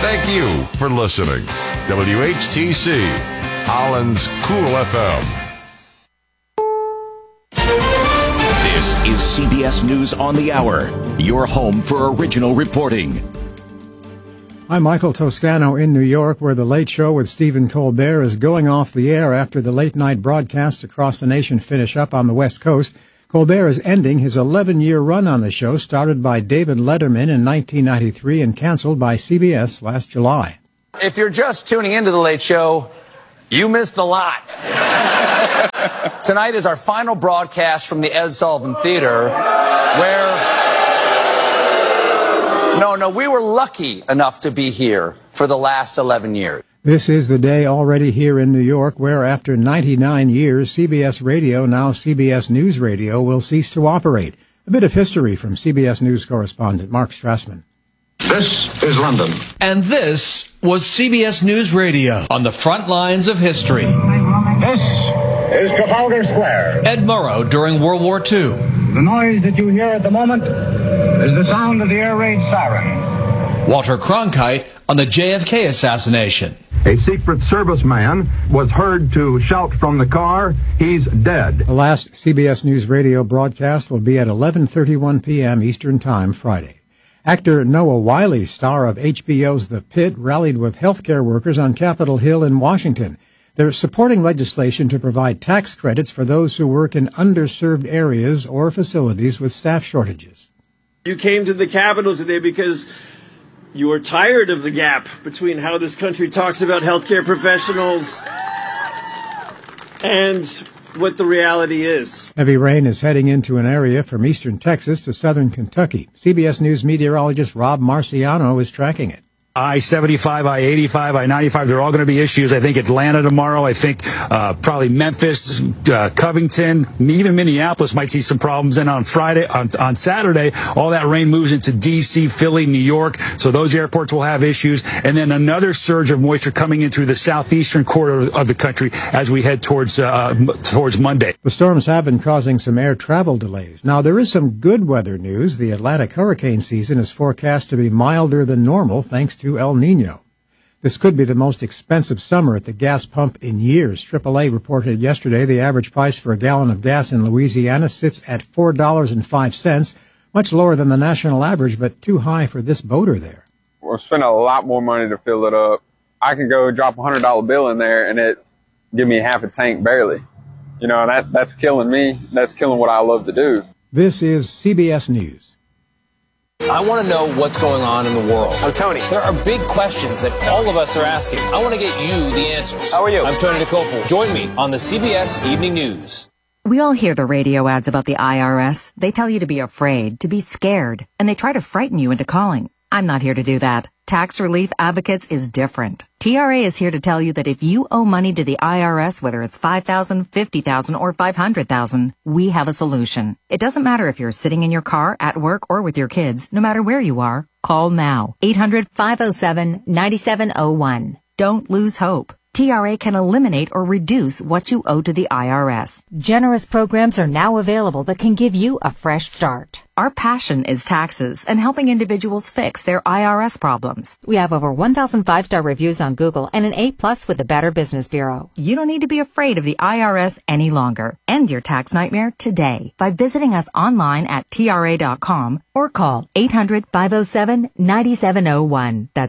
Thank you for listening. WHTC, Holland's Cool FM. This is CBS News on the Hour, your home for original reporting. I'm Michael Toscano in New York, where The Late Show with Stephen Colbert is going off the air after the late-night broadcasts across the nation finish up on the West Coast. Colbert is ending his 11-year run on the show, started by David Letterman in 1993 and canceled by CBS last July. If you're just tuning into The Late Show, you missed a lot. Tonight is our final broadcast from the Ed Sullivan Theater, where... No, we were lucky enough to be here for the last 11 years. This is the day already here in New York, where after 99 years, CBS Radio, now CBS News Radio, will cease to operate. A bit of history from CBS News correspondent Mark Strassman. This is London. And this was CBS News Radio on the front lines of history. This is Trafalgar Square. Ed Murrow during World War II. The noise that you hear at the moment is the sound of the air raid siren. Walter Cronkite on the JFK assassination. A Secret Service man was heard to shout from the car, "He's dead." The last CBS News Radio broadcast will be at 11:31 p.m. Eastern Time Friday. Actor Noah Wyle, star of HBO's The Pit, rallied with healthcare workers on Capitol Hill in Washington. They're supporting legislation to provide tax credits for those who work in underserved areas or facilities with staff shortages. You came to the Capitol today because you are tired of the gap between how this country talks about healthcare professionals and what the reality is. Heavy rain is heading into an area from eastern Texas to southern Kentucky. CBS News meteorologist Rob Marciano is tracking it. I-75, I-85, I-95, they're all going to be issues. I think Atlanta tomorrow. I think probably Memphis, Covington, even Minneapolis might see some problems. And on Friday, on Saturday, all that rain moves into D.C., Philly, New York. So those airports will have issues. And then another surge of moisture coming in through the southeastern quarter of the country as we head towards Monday. The storms have been causing some air travel delays. Now, there is some good weather news. The Atlantic hurricane season is forecast to be milder than normal thanks to El Nino. This could be the most expensive summer at the gas pump in years. AAA reported yesterday the average price for a gallon of gas in Louisiana sits at $4.05, much lower than the national average, but too high for this boater there. We're spending a lot more money to fill it up. I can go drop a $100 bill in there and it give me half a tank barely. You know, and that's killing me. That's killing what I love to do. This is CBS News. I want to know what's going on in the world. I'm Tony. There are big questions that all of us are asking. I want to get you the answers. How are you? I'm Tony DeCopel. Join me on the CBS Evening News. We all hear the radio ads about the IRS. They tell you to be afraid, to be scared, and they try to frighten you into calling. I'm not here to do that. Tax Relief Advocates is different. TRA is here to tell you that if you owe money to the IRS, whether it's $5,000, $50,000, or $500,000, we have a solution. It doesn't matter if you're sitting in your car, at work, or with your kids. No matter where you are, call now. 800-507-9701. Don't lose hope. TRA can eliminate or reduce what you owe to the IRS. Generous programs are now available that can give you a fresh start. Our passion is taxes and helping individuals fix their IRS problems. We have over 1,000 5-star reviews on Google and an A+ with the Better Business Bureau. You don't need to be afraid of the IRS any longer. End your tax nightmare today by visiting us online at TRA.com or call 800-507-9701. That's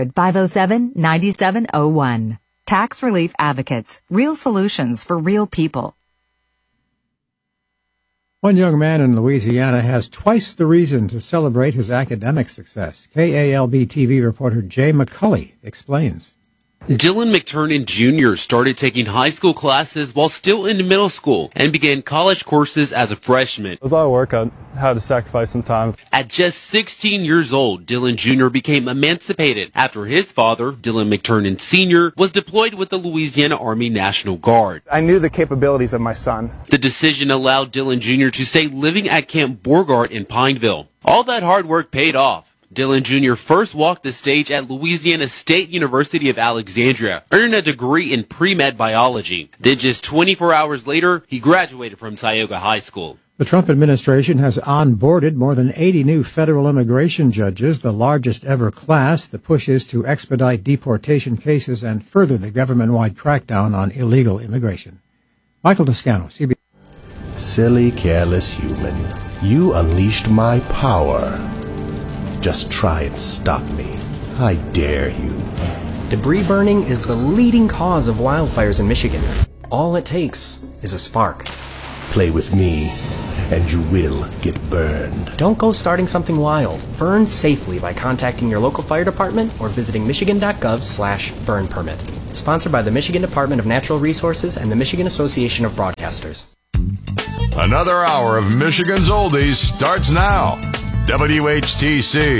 800-507-9701. Tax Relief Advocates. Real solutions for real people. One young man in Louisiana has twice the reason to celebrate his academic success. KALB TV reporter Jay McCulley explains. Dylan McTurnan Jr. started taking high school classes while still in middle school and began college courses as a freshman. It was a lot of work. I had to sacrifice some time. At just 16 years old, Dylan Jr. became emancipated after his father, Dylan McTurnan Sr., was deployed with the Louisiana Army National Guard. I knew the capabilities of my son. The decision allowed Dylan Jr. to stay living at Camp Beauregard in Pineville. All that hard work paid off. Dylan Jr. first walked the stage at Louisiana State University of Alexandria, earning a degree in pre-med biology. Then just 24 hours later, he graduated from Tioga High School. The Trump administration has onboarded more than 80 new federal immigration judges, the largest ever class. The push is to expedite deportation cases and further the government-wide crackdown on illegal immigration. Michael Toscano, CBS. Silly, careless human. You unleashed my power. Just try and stop me. I dare you. Debris burning is the leading cause of wildfires in Michigan. All it takes is a spark. Play with me, and you will get burned. Don't go starting something wild. Burn safely by contacting your local fire department or visiting michigan.gov/burn permit. Sponsored by the Michigan Department of Natural Resources and the Michigan Association of Broadcasters. Another hour of Michigan's Oldies starts now. WHTC.